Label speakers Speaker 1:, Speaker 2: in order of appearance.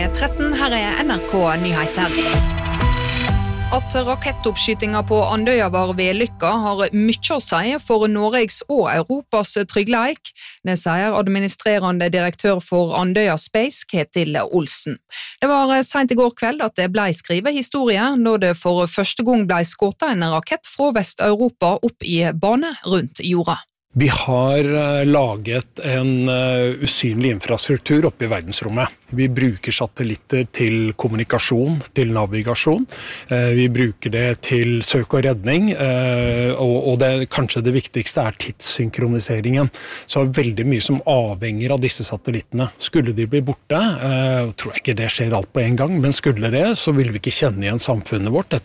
Speaker 1: 13, her NRK Nyheter. At rakettoppskytinga på Andøya var vellykka har mye å si for Norges og Europas tryggleik. Det sier administrerende direktør for Andøya Space, Ketil Olsen. Det var sent i går kveld at det ble skrevet historie, da det for første gang ble skutt en rakett fra Vest-Europa opp i bane rundt jorda.
Speaker 2: Vi har laget en usynlig infrastruktur oppe i verdensrommet. Vi bruker satellitter til kommunikasjon, til navigasjon. Vi bruker det til søk og redning, og kanskje det viktigste er tidssynkroniseringen. Så det er veldig mye som avhenger av disse satellittene. Skulle de bli borte, tror jeg ikke det skjer alt på en gang, men skulle det, så vil vi ikke kjenne igjen samfunnet vårt.